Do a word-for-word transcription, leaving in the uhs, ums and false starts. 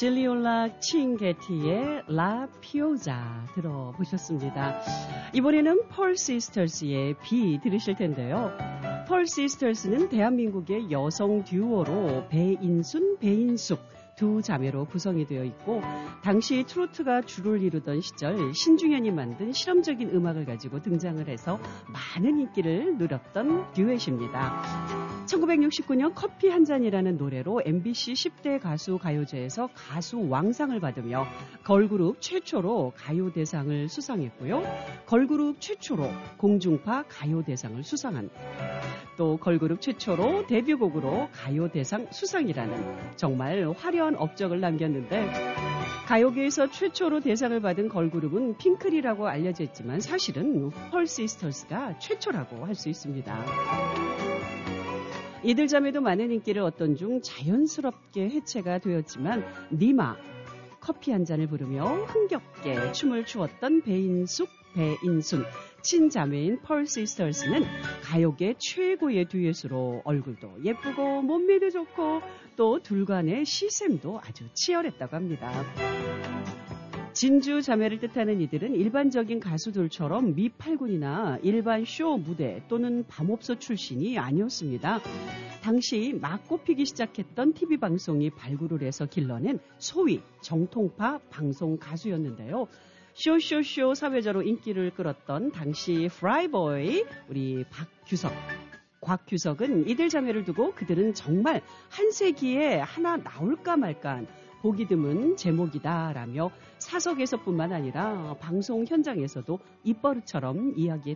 질리올라 칭게티의 라 피오자 들어보셨습니다. 이번에는 펄 시스터스의 비 들으실 텐데요. 펄 시스터스는 대한민국의 여성 듀오로 배인순, 배인숙 두 자매로 구성이 되어 있고 당시 트로트가 주를 이루던 시절 신중현이 만든 실험적인 음악을 가지고 등장을 해서 많은 인기를 누렸던 듀엣입니다. 천구백육십구 년 커피 한 잔이라는 노래로 엠비씨 십 대 가수 가요제에서 가수 왕상을 받으며 걸그룹 최초로 가요대상을 수상했고요. 걸그룹 최초로 공중파 가요대상을 수상한 또 걸그룹 최초로 데뷔곡으로 가요대상 수상이라는 정말 화려한 업적을 남겼는데 가요계에서 최초로 대상을 받은 걸그룹은 핑클이라고 알려져 있지만 사실은 펄 시스터스가 최초라고 할 수 있습니다. 이들 자매도 많은 인기를 얻던 중 자연스럽게 해체가 되었지만 니마, 커피 한 잔을 부르며 흥겹게 춤을 추었던 배인숙, 배인순, 친자매인 펄 시스터스는 가요계 최고의 듀엣으로 얼굴도 예쁘고 몸매도 좋고 또 둘 간의 시샘도 아주 치열했다고 합니다. 진주 자매를 뜻하는 이들은 일반적인 가수들처럼 미팔군이나 일반 쇼 무대 또는 밤업소 출신이 아니었습니다. 당시 막 꼽히기 시작했던 티비 방송이 발굴을 해서 길러낸 소위 정통파 방송 가수였는데요. 쇼쇼쇼 사회자로 인기를 끌었던 당시 프라이보이 우리 박규석, 곽규석은 이들 자매를 두고 그들은 정말 한 세기에 하나 나올까 말까 보기 드문 제목이다라며 사석에서뿐만 아니라 방송 현장에서도 입버릇처럼 이야기했다고